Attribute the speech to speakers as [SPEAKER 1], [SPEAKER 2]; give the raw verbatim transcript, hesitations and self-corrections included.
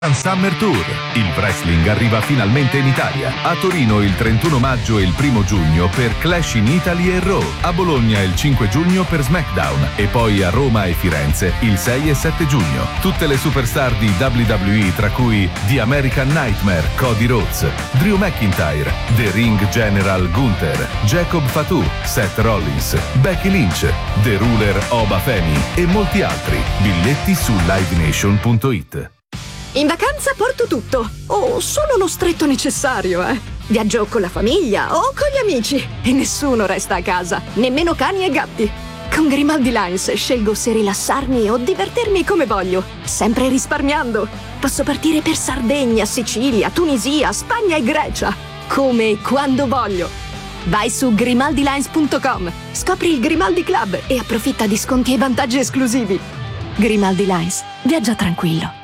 [SPEAKER 1] Summer Tour. Il wrestling arriva finalmente in Italia. A Torino il trentuno maggio e il primo giugno per Clash in Italy e Raw. A Bologna il cinque giugno per SmackDown. E poi a Roma e Firenze il sei e sette giugno. Tutte le superstar di W W E, tra cui The American Nightmare Cody Rhodes, Drew McIntyre, The Ring General Gunther, Jacob Fatu, Seth Rollins, Becky Lynch, The Ruler Oba Femi e molti altri. Biglietti su live nation punto it.
[SPEAKER 2] In vacanza porto tutto, o solo lo stretto necessario, eh. Viaggio con la famiglia o con gli amici e nessuno resta a casa, nemmeno cani e gatti. Con Grimaldi Lines scelgo se rilassarmi o divertirmi come voglio, sempre risparmiando. Posso partire per Sardegna, Sicilia, Tunisia, Spagna e Grecia, come e quando voglio. Vai su grimaldi lines punto com, scopri il Grimaldi Club e approfitta di sconti e vantaggi esclusivi. Grimaldi Lines, viaggia tranquillo.